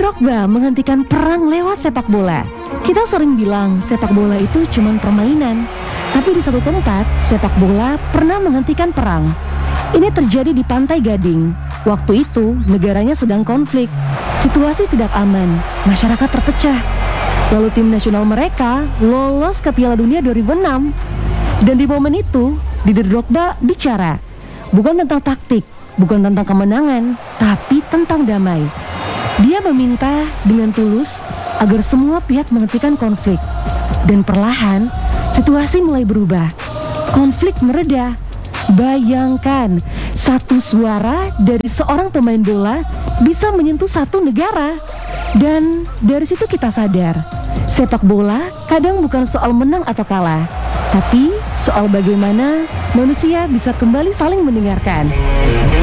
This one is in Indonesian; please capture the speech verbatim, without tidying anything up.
Drogba menghentikan perang lewat sepak bola. Kita sering bilang sepak bola itu cuma permainan, tapi di satu tempat sepak bola pernah menghentikan perang. Ini terjadi di Pantai Gading. Waktu itu negaranya sedang konflik, situasi tidak aman, masyarakat terpecah. Lalu tim nasional mereka lolos ke Piala Dunia dua ribu enam. Dan di momen itu Didier Drogba bicara, bukan tentang taktik, bukan tentang kemenangan, tapi tentang damai. Dia meminta dengan tulus agar semua pihak menghentikan konflik. Dan perlahan, situasi mulai berubah. Konflik mereda. Bayangkan, satu suara dari seorang pemain bola bisa menyentuh satu negara. Dan dari situ kita sadar, sepak bola kadang bukan soal menang atau kalah, tapi soal bagaimana manusia bisa kembali saling mendengarkan.